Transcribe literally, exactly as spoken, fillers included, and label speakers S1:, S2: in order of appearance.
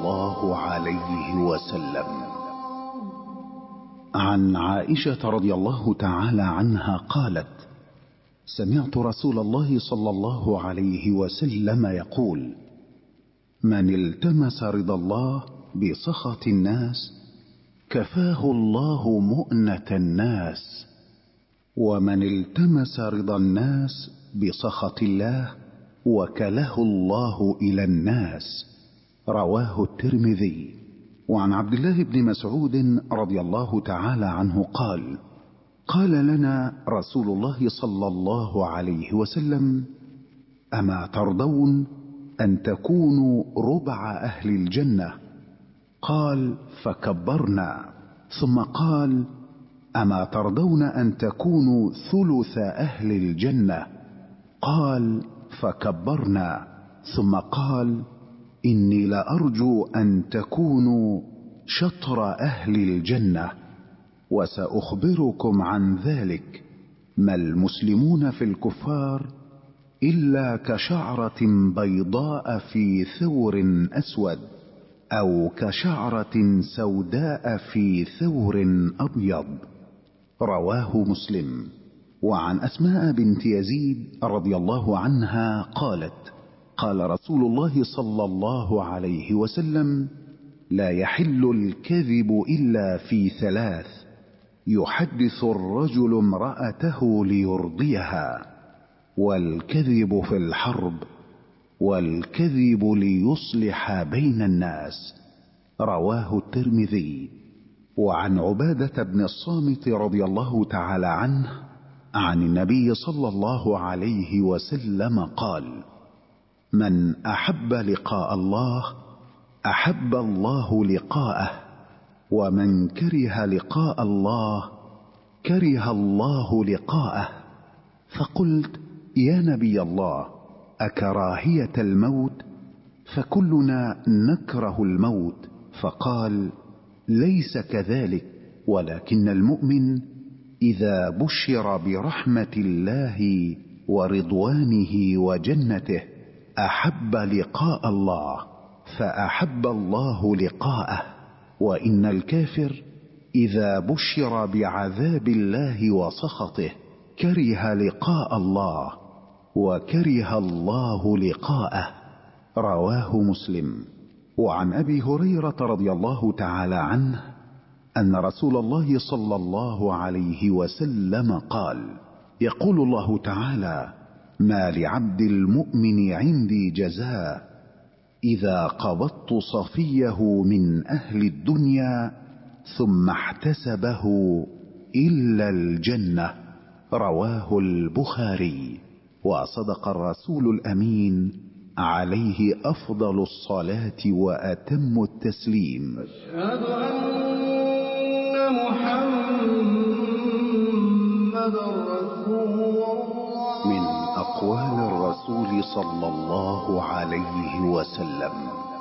S1: الله عليه وسلم. عن عائشة رضي الله تعالى عنها قالت: سمعت رسول الله صلى الله عليه وسلم يقول: من التمس رضا الله بسخط الناس كفاه الله مؤنة الناس، ومن التمس رضا الناس بسخط الله وكله الله إلى الناس. رواه الترمذي. وعن عبد الله بن مسعود رضي الله تعالى عنه قال: قال لنا رسول الله صلى الله عليه وسلم: أما ترضون أن تكونوا ربع أهل الجنة؟ قال: فكبرنا. ثم قال: أما ترضون أن تكونوا ثلث أهل الجنة؟ قال: فكبرنا. ثم قال: إني لأرجو أن تكونوا شطر أهل الجنة، وسأخبركم عن ذلك. ما المسلمون في الكفار إلا كشعرة بيضاء في ثور أسود، أو كشعرة سوداء في ثور أبيض. رواه مسلم. وعن أسماء بنت يزيد رضي الله عنها قالت: قال رسول الله صلى الله عليه وسلم: لا يحل الكذب إلا في ثلاث: يحدث الرجل امرأته ليرضيها، والكذب في الحرب، والكذب ليصلح بين الناس. رواه الترمذي. وعن عبادة بن الصامت رضي الله تعالى عنه عن النبي صلى الله عليه وسلم قال: من أحب لقاء الله أحب الله لقاءه، ومن كره لقاء الله كره الله لقاءه. فقلت: يا نبي الله، أكراهية الموت؟ فكلنا نكره الموت. فقال: ليس كذلك، ولكن المؤمن إذا بشر برحمة الله ورضوانه وجنته أحب لقاء الله، فأحب الله لقاءه. وإن الكافر إذا بشر بعذاب الله وسخطه كره لقاء الله، وكره الله لقاءه. رواه مسلم. وعن أبي هريرة رضي الله تعالى عنه أن رسول الله صلى الله عليه وسلم قال: يقول الله تعالى: ما لعبد المؤمن عندي جزاء إذا قبضت صفيه من أهل الدنيا ثم احتسبه إلا الجنة. رواه البخاري. وصدق الرسول الأمين عليه أفضل الصلاة وأتم التسليم.
S2: أشهد أن محمد رسول الله.
S1: من أقوال الرسول صلى الله عليه وسلم: